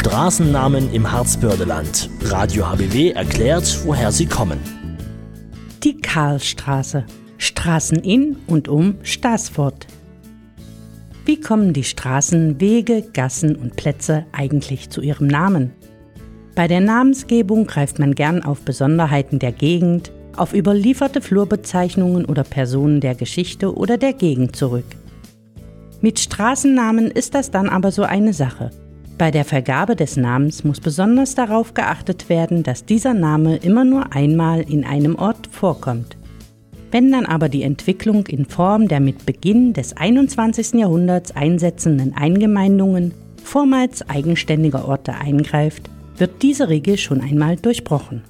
Straßennamen im Harzbördeland. Radio HBW erklärt, woher sie kommen. Die Karlstraße. Straßen in und um Staßfurt. Wie kommen die Straßen, Wege, Gassen und Plätze eigentlich zu ihrem Namen? Bei der Namensgebung greift man gern auf Besonderheiten der Gegend, auf überlieferte Flurbezeichnungen oder Personen der Geschichte oder der Gegend zurück. Mit Straßennamen ist das dann aber so eine Sache. Bei der Vergabe des Namens muss besonders darauf geachtet werden, dass dieser Name immer nur einmal in einem Ort vorkommt. Wenn dann aber die Entwicklung in Form der mit Beginn des 21. Jahrhunderts einsetzenden Eingemeindungen vormals eigenständiger Orte eingreift, wird diese Regel schon einmal durchbrochen.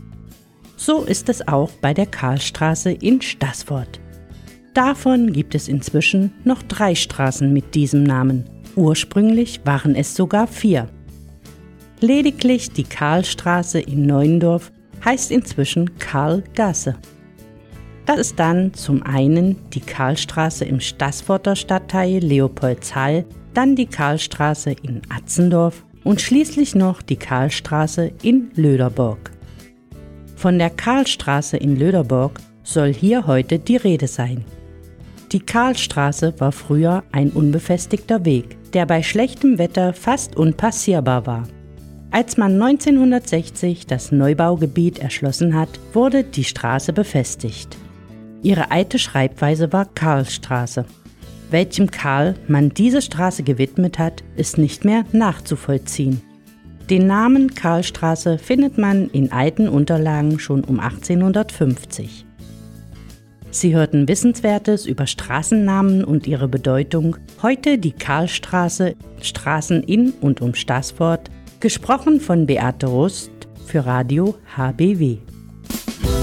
So ist es auch bei der Karlstraße in Staßfurt. Davon gibt es inzwischen noch 3 Straßen mit diesem Namen. Ursprünglich waren es sogar 4. Lediglich die Karlstraße in Neuendorf heißt inzwischen Karlgasse. Das ist dann zum einen die Karlstraße im Staßfurter Stadtteil Leopoldshall, dann die Karlstraße in Atzendorf und schließlich noch die Karlstraße in Löderborg. Von der Karlstraße in Löderborg soll hier heute die Rede sein. Die Karlstraße war früher ein unbefestigter Weg, der bei schlechtem Wetter fast unpassierbar war. Als man 1960 das Neubaugebiet erschlossen hat, wurde die Straße befestigt. Ihre alte Schreibweise war Karlstraße. Welchem Karl man diese Straße gewidmet hat, ist nicht mehr nachzuvollziehen. Den Namen Karlstraße findet man in alten Unterlagen schon um 1850. Sie hörten Wissenswertes über Straßennamen und ihre Bedeutung. Heute die Karlstraße, Straßen in und um Staßfurt, gesprochen von Beate Rust für Radio HBW.